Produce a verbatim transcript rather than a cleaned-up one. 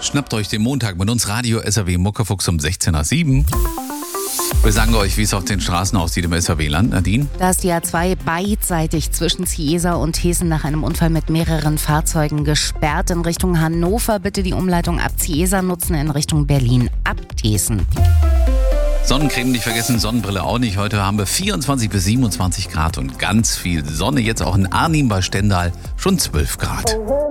Schnappt euch den Montag mit uns Radio S R W Muckefuchs um sechzehn nach sieben. Wir sagen euch, wie es auf den Straßen aussieht im S R W-Land. Nadine? Da ist die A zwei beidseitig zwischen Ziesa und Hessen nach einem Unfall mit mehreren Fahrzeugen gesperrt. In Richtung Hannover bitte die Umleitung ab Ziesa nutzen, in Richtung Berlin ab Hessen. Sonnencreme nicht vergessen, Sonnenbrille auch nicht. Heute haben wir vierundzwanzig bis siebenundzwanzig Grad und ganz viel Sonne. Jetzt auch in Arnim bei Stendal schon zwölf Grad.